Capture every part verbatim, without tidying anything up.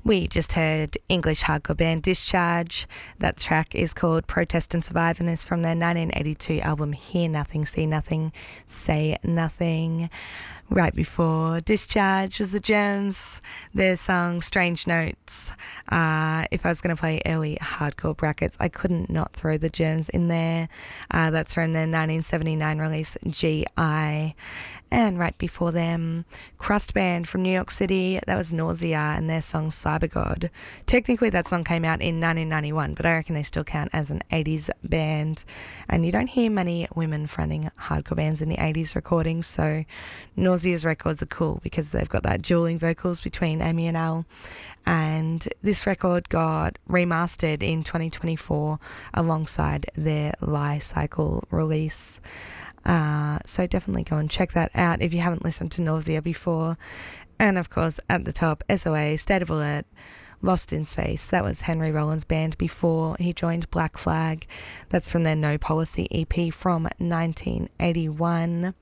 We just heard English hardcore band Discharge. That track is called Protest and Survive and is from their nineteen eighty-two album Hear Nothing, See Nothing, Say Nothing. Right before Discharge was the Germs, their song Strange Notes. Uh, if I was going to play early hardcore brackets, I couldn't not throw the Germs in there. Uh, that's from their nineteen seventy-nine release G I. And right before them, Crust Band from New York City, that was Nausea and their song Cyber God. Technically that song came out in nineteen ninety-one, but I reckon they still count as an eighties band. And you don't hear many women fronting hardcore bands in the eighties recordings, so Nausea's records are cool because they've got that dueling vocals between Amy and Al. And this record got remastered in twenty twenty-four alongside their Lie Cycle release. Uh, so definitely go and check that out if you haven't listened to Nausea before. And of course, at the top, S O A, State of Alert, Lost in Space. That was Henry Rollins' band before he joined Black Flag. That's from their No Policy E P from nineteen eighty-one.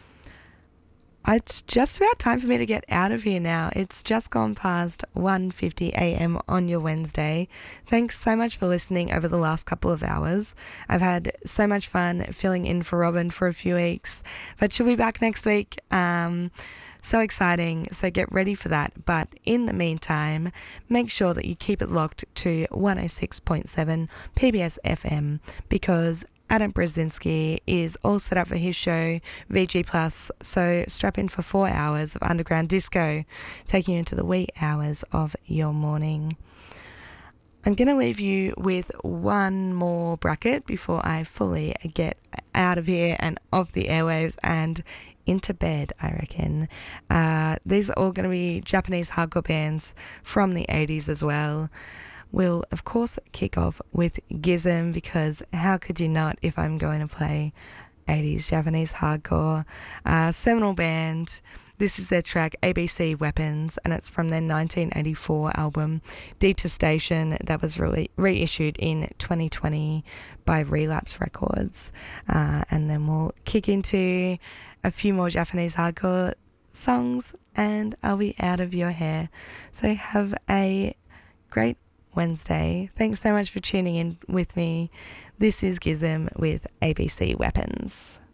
It's just about time for me to get out of here now. It's just gone past one fifty a.m. on your Wednesday. Thanks so much for listening over the last couple of hours. I've had so much fun filling in for Robin for a few weeks, but she'll be back next week. Um, so exciting. So get ready for that. But in the meantime, make sure that you keep it locked to one oh six point seven P B S F M because Adam Brzezinski is all set up for his show, V G Plus, so strap in for four hours of underground disco, taking you into the wee hours of your morning. I'm going to leave you with one more bracket before I fully get out of here and off the airwaves and into bed, I reckon. Uh, these are all going to be Japanese hardcore bands from the eighties as well. We'll, of course, kick off with Gizm because how could you not if I'm going to play eighties Japanese hardcore. Uh, seminal band. This is their track A B C Weapons and it's from their nineteen eighty-four album Detestation that was re- reissued in twenty twenty by Relapse Records. Uh, and then we'll kick into a few more Japanese hardcore songs and I'll be out of your hair. So have a great Wednesday. Thanks so much for tuning in with me. This is Gizm with A B C Weapons.